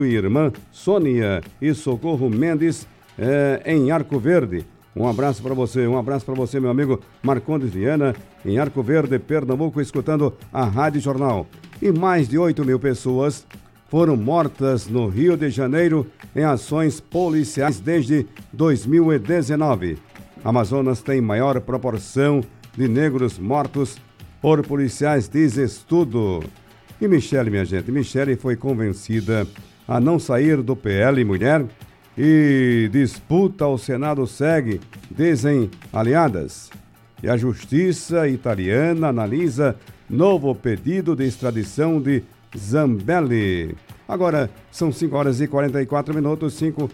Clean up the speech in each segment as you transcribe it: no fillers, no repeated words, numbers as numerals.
Irmã Sônia e Socorro Mendes, em Arco Verde. Um abraço para você, meu amigo Marcondes Viana, em Arco Verde, Pernambuco, escutando a Rádio Jornal. E mais de 8.000 pessoas foram mortas no Rio de Janeiro em ações policiais desde 2019. Amazonas tem maior proporção de negros mortos por policiais, diz estudo. E Michele, minha gente, Michele foi convencida a não sair do PL Mulher e disputa ao Senado segue, dizem aliadas. E a Justiça italiana analisa novo pedido de extradição de Zambelli. Agora são 5h44,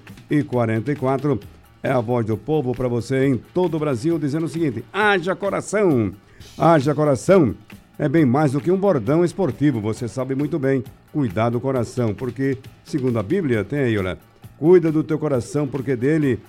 5h44. É a voz do povo para você em todo o Brasil, dizendo o seguinte: haja coração! Haja coração! É bem mais do que um bordão esportivo, você sabe muito bem. Cuidar do coração, porque, segundo a Bíblia, tem aí, olha, cuida do teu coração, porque dele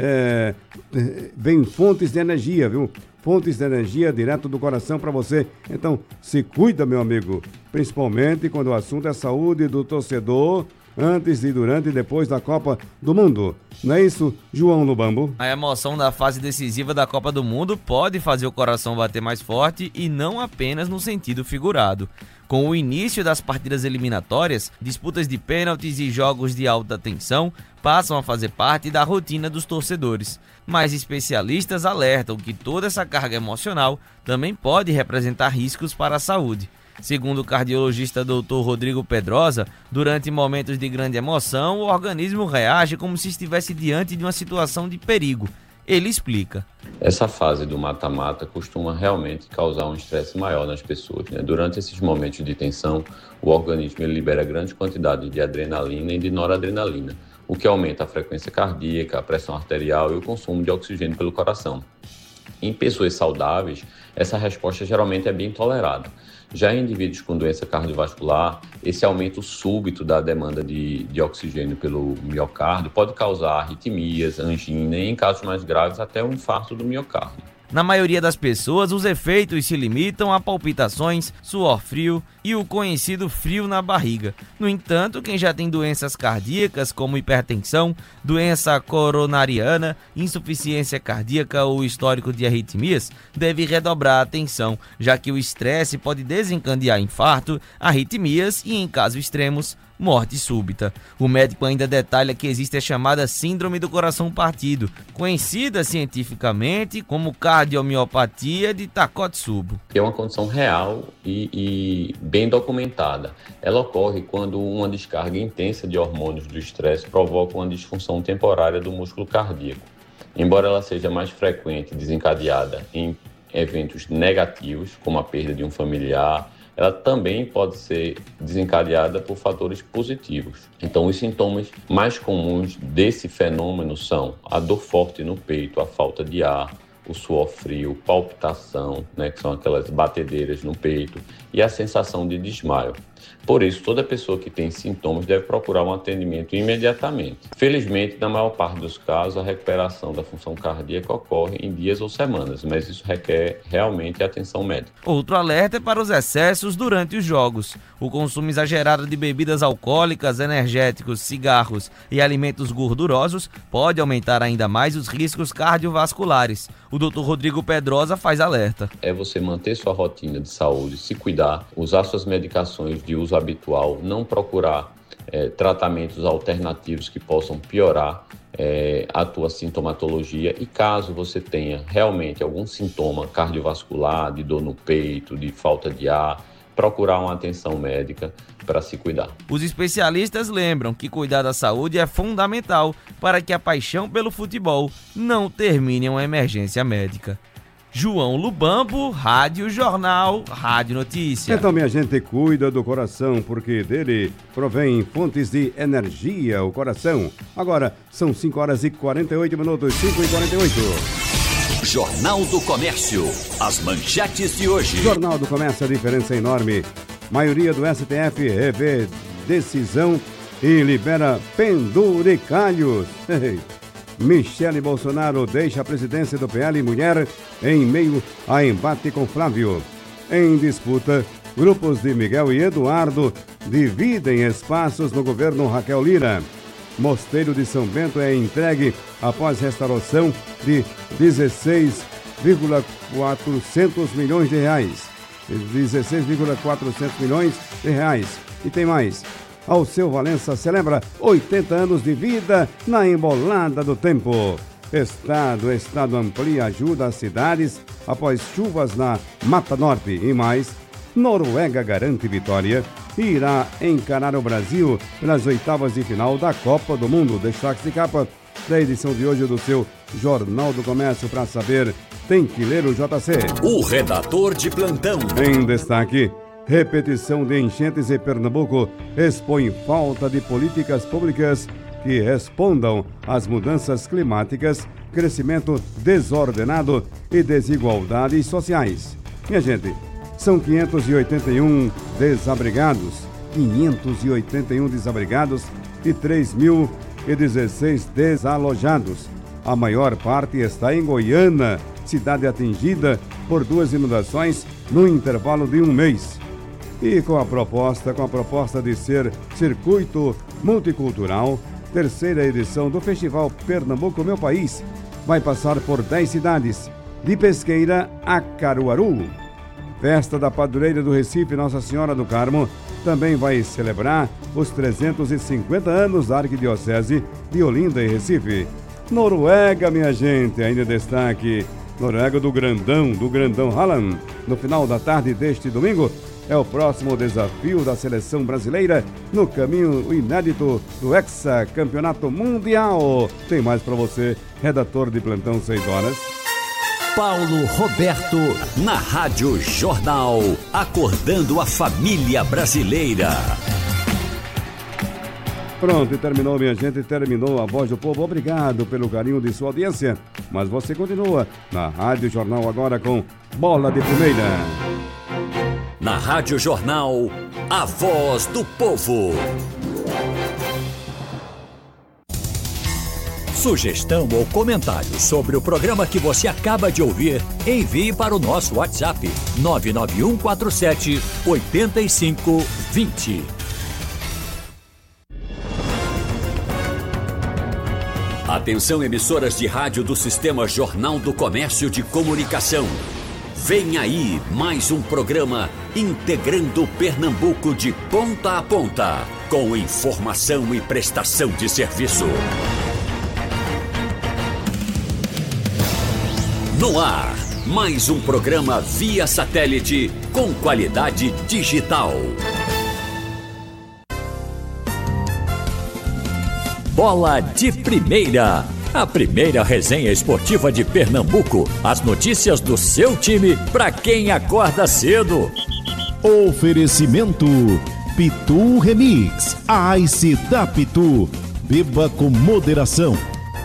vem fontes de energia, viu? Fontes de energia direto do coração para você. Então, se cuida, meu amigo, principalmente quando o assunto é a saúde do torcedor, antes, e durante e depois da Copa do Mundo. Não é isso, João Lubambo? A emoção da fase decisiva da Copa do Mundo pode fazer o coração bater mais forte e não apenas no sentido figurado. Com o início das partidas eliminatórias, disputas de pênaltis e jogos de alta tensão passam a fazer parte da rotina dos torcedores. Mas especialistas alertam que toda essa carga emocional também pode representar riscos para a saúde. Segundo o cardiologista Dr. Rodrigo Pedrosa, durante momentos de grande emoção, o organismo reage como se estivesse diante de uma situação de perigo. Ele explica. Essa fase do mata-mata costuma realmente causar um estresse maior nas pessoas, né? Durante esses momentos de tensão, o organismo ele libera grande quantidade de adrenalina e de noradrenalina, o que aumenta a frequência cardíaca, a pressão arterial e o consumo de oxigênio pelo coração. Em pessoas saudáveis, essa resposta geralmente é bem tolerada. Já em indivíduos com doença cardiovascular, esse aumento súbito da demanda de oxigênio pelo miocárdio pode causar arritmias, angina e, em casos mais graves, até um infarto do miocárdio. Na maioria das pessoas, os efeitos se limitam a palpitações, suor frio e o conhecido frio na barriga. No entanto, quem já tem doenças cardíacas como hipertensão, doença coronariana, insuficiência cardíaca ou histórico de arritmias, deve redobrar a atenção, já que o estresse pode desencadear infarto, arritmias e, em casos extremos, morte súbita. O médico ainda detalha que existe a chamada síndrome do coração partido, conhecida cientificamente como cardiomiopatia de Takotsubo. É uma condição real e bem documentada. Ela ocorre quando uma descarga intensa de hormônios do estresse provoca uma disfunção temporária do músculo cardíaco. Embora ela seja mais frequente e desencadeada em eventos negativos, como a perda de um familiar, ela também pode ser desencadeada por fatores positivos. Então, os sintomas mais comuns desse fenômeno são a dor forte no peito, a falta de ar, o suor frio, palpitação, que são aquelas batedeiras no peito, e a sensação de desmaio. Por isso, toda pessoa que tem sintomas deve procurar um atendimento imediatamente. Felizmente, na maior parte dos casos, a recuperação da função cardíaca ocorre em dias ou semanas, mas isso requer realmente atenção médica. Outro alerta é para os excessos durante os jogos. O consumo exagerado de bebidas alcoólicas, energéticos, cigarros e alimentos gordurosos pode aumentar ainda mais os riscos cardiovasculares. O Dr. Rodrigo Pedrosa faz alerta. É você manter sua rotina de saúde, se cuidar, usar suas medicações de uso habitual, não procurar tratamentos alternativos que possam piorar a tua sintomatologia, e caso você tenha realmente algum sintoma cardiovascular, de dor no peito, de falta de ar, procurar uma atenção médica para se cuidar. Os especialistas lembram que cuidar da saúde é fundamental para que a paixão pelo futebol não termine em uma emergência médica. João Lubambo, Rádio Jornal, Rádio Notícia. Então, minha gente, cuida do coração, porque dele provém fontes de energia, o coração. Agora, são 5h48, 5h48. Jornal do Comércio, as manchetes de hoje. Jornal do Comércio, a diferença é enorme. Maioria do STF revê decisão e libera penduricalhos. Michele Bolsonaro deixa a presidência do PL Mulher em meio a embate com Flávio. Em disputa, grupos de Miguel e Eduardo dividem espaços no governo Raquel Lira. Mosteiro de São Bento é entregue após restauração de 16,400 milhões de reais. 16,400 milhões de reais. E tem mais. Alceu Valença celebra 80 anos de vida na embolada do tempo. Estado amplia ajuda às cidades após chuvas na Mata Norte. E mais, Noruega garante vitória e irá encarar o Brasil pelas oitavas de final da Copa do Mundo. Destaque de capa da edição de hoje do seu Jornal do Comércio. Para saber, tem que ler o JC. O redator de plantão. Em destaque, repetição de enchentes em Pernambuco expõe falta de políticas públicas que respondam às mudanças climáticas, crescimento desordenado e desigualdades sociais. Minha gente, são 581 desabrigados e 3.016 desalojados. A maior parte está em Goiânia, cidade atingida por 2 inundações no intervalo de um mês. E com a proposta de ser circuito multicultural, terceira edição do Festival Pernambuco Meu País vai passar por 10 cidades, de Pesqueira a Caruaru. Festa da Padroeira do Recife, Nossa Senhora do Carmo, também vai celebrar os 350 anos da Arquidiocese de Olinda e Recife. Noruega, minha gente, ainda destaque. Noruega do Grandão Haaland. No final da tarde deste domingo, é o próximo desafio da seleção brasileira no caminho inédito do Hexacampeonato Mundial. Tem mais para você, redator de plantão, 6 horas. Paulo Roberto, na Rádio Jornal, acordando a família brasileira. Pronto, e terminou, minha gente, terminou a Voz do Povo. Obrigado pelo carinho de sua audiência. Mas você continua na Rádio Jornal agora com Bola de Primeira. Na Rádio Jornal, a Voz do Povo. Sugestão ou comentário sobre o programa que você acaba de ouvir, envie para o nosso WhatsApp 99147-8520. Atenção, emissoras de rádio do Sistema Jornal do Comércio de Comunicação. Vem aí mais um programa integrando Pernambuco de ponta a ponta, com informação e prestação de serviço. No ar, mais um programa via satélite com qualidade digital. Bola de Primeira. A primeira resenha esportiva de Pernambuco. As notícias do seu time para quem acorda cedo. Oferecimento Pitu Remix. A Ice da Pitu. Beba com moderação.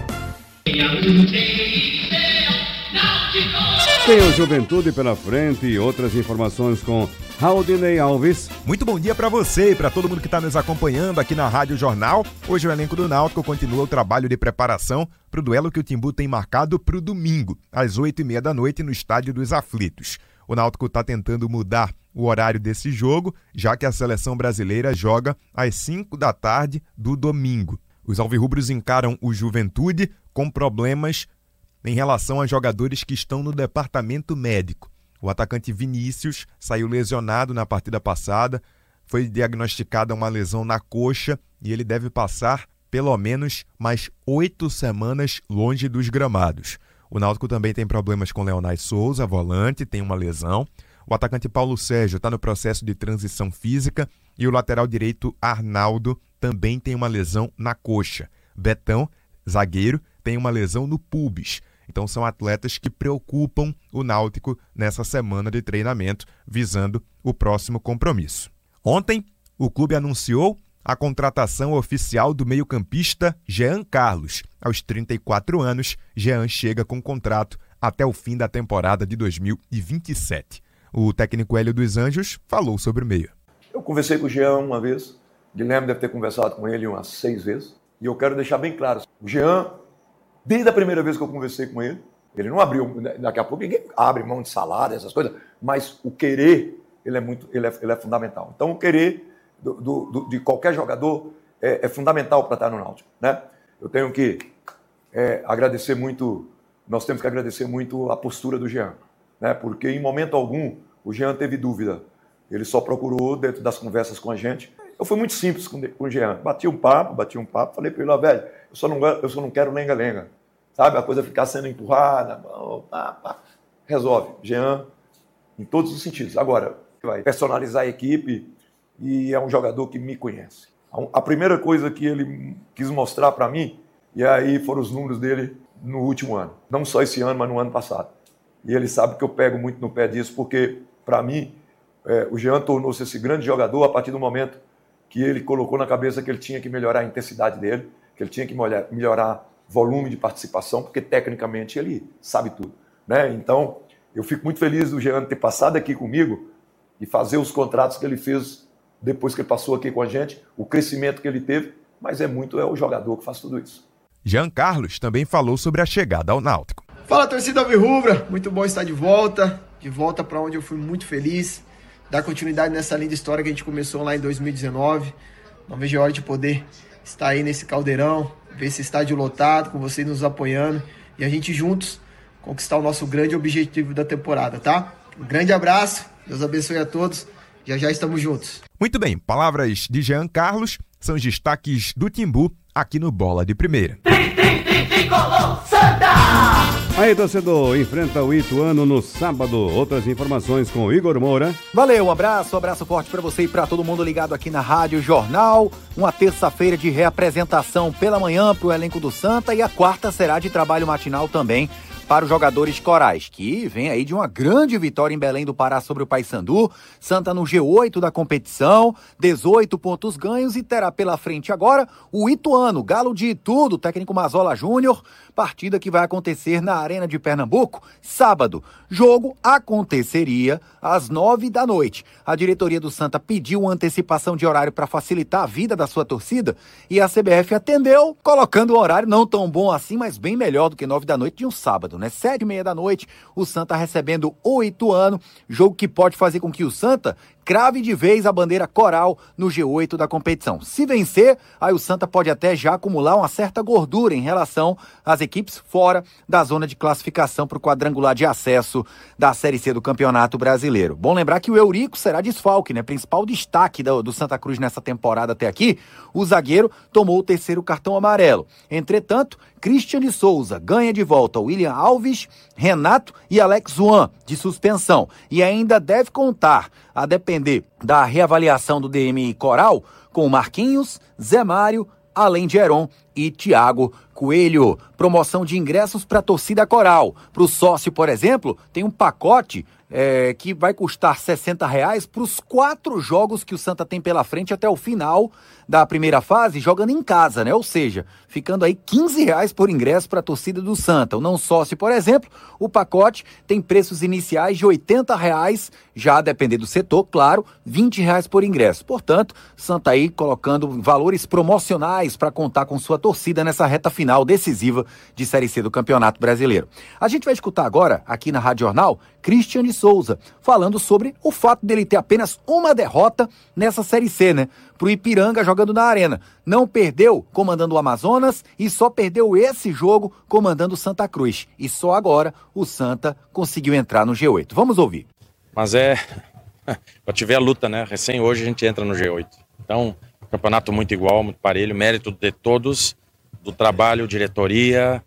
Tem o Juventude pela frente e outras informações com Raudinei Alves. Muito bom dia para você e para todo mundo que está nos acompanhando aqui na Rádio Jornal. Hoje o elenco do Náutico continua o trabalho de preparação para o duelo que o Timbu tem marcado para o domingo, às 8h30 da noite, no Estádio dos Aflitos. O Náutico está tentando mudar o horário desse jogo, já que a seleção brasileira joga às 5 da tarde do domingo. Os alvirrubros encaram o Juventude com problemas em relação a jogadores que estão no departamento médico. O atacante Vinícius saiu lesionado na partida passada, foi diagnosticada uma lesão na coxa e ele deve passar pelo menos mais 8 semanas longe dos gramados. O Náutico também tem problemas com Leonais Souza, volante, tem uma lesão. O atacante Paulo Sérgio está no processo de transição física e o lateral direito Arnaldo também tem uma lesão na coxa. Betão, zagueiro, tem uma lesão no pubis. Então são atletas que preocupam o Náutico nessa semana de treinamento, visando o próximo compromisso. Ontem, o clube anunciou a contratação oficial do meio-campista Jean Carlos. Aos 34 anos, Jean chega com contrato até o fim da temporada de 2027. O técnico Hélio dos Anjos falou sobre o meio. Eu conversei com o Jean uma vez, o Guilherme deve ter conversado com ele umas 6 vezes, e eu quero deixar bem claro, o Jean, desde a primeira vez que eu conversei com ele, ele não abriu, daqui a pouco ninguém abre mão de salário, essas coisas, mas o querer, ele é fundamental. Então o querer de qualquer jogador é fundamental para estar no Náutico, né? Eu tenho que agradecer muito, nós temos que agradecer muito a postura do Jean, né? Porque em momento algum o Jean teve dúvida. Ele só procurou dentro das conversas com a gente. Eu fui muito simples com o Jean. Bati um papo, falei para ele, velho, eu só não quero lenga-lenga. Sabe? A coisa ficar sendo empurrada, resolve. Jean, em todos os sentidos. Agora, vai personalizar a equipe e é um jogador que me conhece. A primeira coisa que ele quis mostrar para mim, e aí foram os números dele no último ano. Não só esse ano, mas no ano passado. E ele sabe que eu pego muito no pé disso, porque, para mim, o Jean tornou-se esse grande jogador a partir do momento que ele colocou na cabeça que ele tinha que melhorar a intensidade dele, que ele tinha que melhorar volume de participação, porque tecnicamente ele sabe tudo, né? Então, eu fico muito feliz do Jean ter passado aqui comigo e fazer os contratos que ele fez depois que ele passou aqui com a gente, o crescimento que ele teve, mas é o jogador que faz tudo isso. Jean Carlos também falou sobre a chegada ao Náutico. Fala, torcida alvirrubra, muito bom estar de volta para onde eu fui muito feliz, dar continuidade nessa linda história que a gente começou lá em 2019. Não vejo a hora de poder estar aí nesse caldeirão, ver esse estádio lotado, com vocês nos apoiando e a gente juntos conquistar o nosso grande objetivo da temporada, tá? Um grande abraço, Deus abençoe a todos, já estamos juntos. Muito bem, palavras de Jean Carlos são os destaques do Timbu aqui no Bola de Primeira. Aí, torcedor, enfrenta o Ituano no sábado. Outras informações com o Igor Moura. Valeu, um abraço forte pra você e pra todo mundo ligado aqui na Rádio Jornal. Uma terça-feira de reapresentação pela manhã pro elenco do Santa e a quarta será de trabalho matinal também para os jogadores corais, que vem aí de uma grande vitória em Belém do Pará sobre o Paysandu. Santa no G8 da competição, 18 pontos ganhos e terá pela frente agora o Ituano, Galo de Itu, do técnico Mazola Júnior, partida que vai acontecer na Arena de Pernambuco, sábado. Jogo aconteceria às 9 da noite. A diretoria do Santa pediu uma antecipação de horário para facilitar a vida da sua torcida e a CBF atendeu, colocando um horário não tão bom assim, mas bem melhor do que 9 da noite de um sábado, né? 7h30 da noite, o Santa recebendo o Ituano, jogo que pode fazer com que o Santa crave de vez a bandeira coral no G8 da competição. Se vencer, aí o Santa pode até já acumular uma certa gordura em relação às equipes fora da zona de classificação para o quadrangular de acesso da Série C do Campeonato Brasileiro. Bom lembrar que o Eurico será desfalque, né? Principal destaque do Santa Cruz nessa temporada até aqui. O zagueiro tomou o terceiro cartão amarelo. Entretanto, Christian de Souza ganha de volta William Alves, Renato e Alex Juan de suspensão. E ainda deve contar, a depender da reavaliação do DMI Coral, com Marquinhos, Zé Mário, além de Heron e Thiago Coelho. Promoção de ingressos para a torcida coral. Para o sócio, por exemplo, tem um pacote que vai custar R$60 para os 4 jogos que o Santa tem pela frente até o final da primeira fase, jogando em casa, né? Ou seja, ficando aí R$15 por ingresso para a torcida do Santa. O não sócio, por exemplo, o pacote tem preços iniciais de R$80, já a depender do setor, claro, R$20 por ingresso. Portanto, Santa aí colocando valores promocionais para contar com sua torcida nessa reta final decisiva de Série C do Campeonato Brasileiro. A gente vai escutar agora, aqui na Rádio Jornal, Christian de Souza, falando sobre o fato dele ter apenas uma derrota nessa Série C, né? Pro Ipiranga jogando na Arena. Não perdeu comandando o Amazonas e só perdeu esse jogo comandando o Santa Cruz. E só agora o Santa conseguiu entrar no G8. Vamos ouvir. Mas pra tiver a luta, né? Recém hoje a gente entra no G8. Então, campeonato muito igual, muito parelho, mérito de todos, do trabalho, diretoria,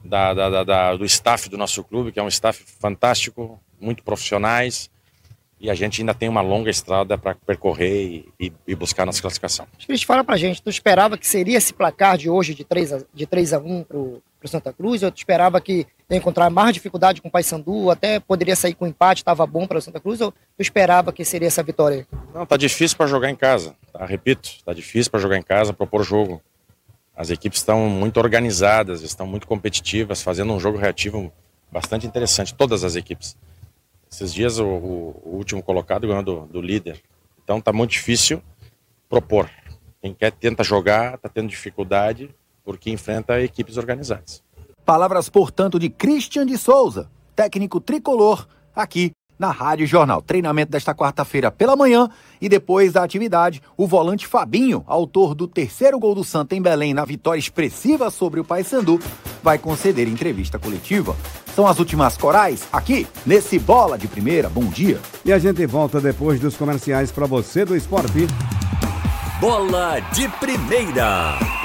do staff do nosso clube, que é um staff fantástico, muito profissionais, e a gente ainda tem uma longa estrada para percorrer e buscar nossa classificação. Cris, fala pra gente, tu esperava que seria esse placar de hoje de 3-1 pro Santa Cruz, ou tu esperava que ia encontrar mais dificuldade com o Paysandu, até poderia sair com empate, estava bom para o Santa Cruz, ou tu esperava que seria essa vitória? Não, tá difícil para jogar em casa, tá? Repito, tá difícil para jogar em casa, propor jogo. As equipes estão muito organizadas, estão muito competitivas, fazendo um jogo reativo bastante interessante, todas as equipes. Esses dias o último colocado ganhou do líder. Então tá muito difícil propor. Quem tenta jogar tá tendo dificuldade porque enfrenta equipes organizadas. Palavras, portanto, de Christian de Souza, técnico tricolor, aqui na Rádio Jornal. Treinamento desta quarta-feira pela manhã e depois da atividade, o volante Fabinho, autor do terceiro gol do Santa em Belém na vitória expressiva sobre o Paysandu, vai conceder entrevista coletiva. São as últimas corais aqui nesse Bola de Primeira. Bom dia. E a gente volta depois dos comerciais para você do esporte. Bola de Primeira.